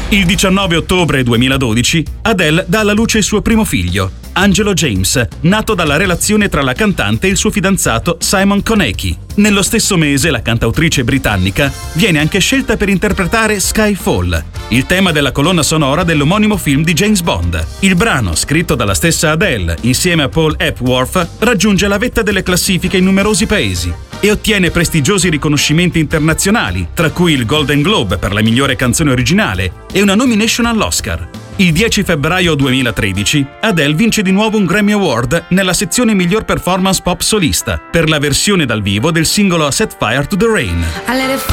Il 19 ottobre 2012 Adele dà alla luce il suo primo figlio, Angelo James, nato dalla relazione tra la cantante e il suo fidanzato Simon Konecki. Nello stesso mese la cantautrice britannica viene anche scelta per interpretare Skyfall, il tema della colonna sonora dell'omonimo film di James Bond. Il brano, scritto dalla stessa Adele insieme a Paul Epworth, raggiunge la vetta delle classifiche in numerosi paesi e ottiene prestigiosi riconoscimenti internazionali, tra cui il Golden Globe per la migliore canzone originale e una nomination all'Oscar. Il 10 febbraio 2013 Adele vince di nuovo un Grammy Award nella sezione miglior performance pop solista per la versione dal vivo del singolo Set Fire to the Rain.